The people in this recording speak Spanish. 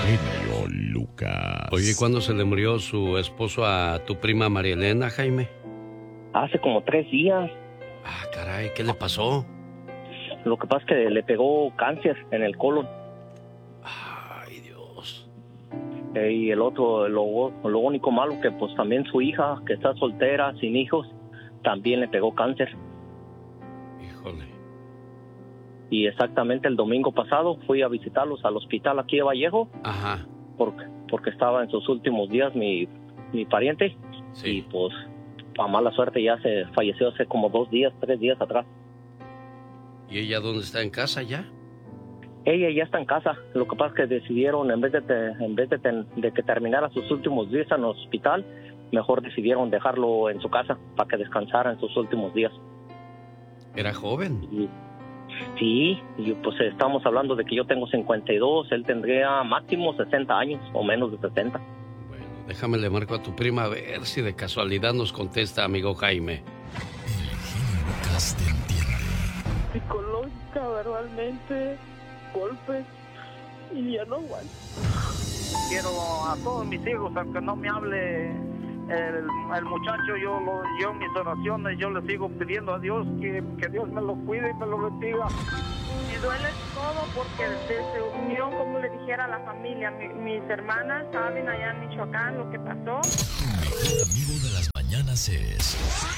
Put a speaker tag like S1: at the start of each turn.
S1: genio Lucas.
S2: Oye, ¿cuándo se le murió su esposo a tu prima María Elena, Jaime?
S3: Hace como 3 días.
S2: Ah, caray, ¿qué le pasó?
S3: Lo que pasa es que le pegó cáncer en el colon.
S2: Ay, Dios.
S3: Y el otro, lo único malo que pues también su hija, que está soltera, sin hijos, también le pegó cáncer.
S2: Híjole.
S3: Y exactamente el domingo pasado fui a visitarlos al hospital aquí de Vallejo.
S2: Ajá.
S3: Porque estaba en sus últimos días mi pariente.
S2: Sí.
S3: Y pues, a mala suerte ya se falleció hace como 3 días atrás.
S2: ¿Y ella dónde está? ¿En casa ya?
S3: Ella ya está en casa. Lo que pasa es que decidieron, en vez de que terminara sus últimos días en el hospital, mejor decidieron dejarlo en su casa para que descansara en sus últimos días.
S2: ¿Era joven?
S3: Sí, y pues estamos hablando de que yo tengo 52, él tendría máximo 60 años o menos de 60.
S2: Bueno, déjame le marco a tu prima a ver si de casualidad nos contesta, amigo Jaime.
S1: El genio Lucas te entiende.
S4: Psicológica, verbalmente, golpes, y ya no aguanto.
S5: Quiero a todos mis hijos, aunque no me hable el muchacho, yo en mis oraciones, yo le sigo pidiendo a Dios que Dios me lo cuide y me lo bendiga.
S6: Me duele todo porque desde unión, como le dijera a la familia, mis hermanas saben allá en Michoacán lo que pasó.
S1: Tu mejor amigo de las mañanas es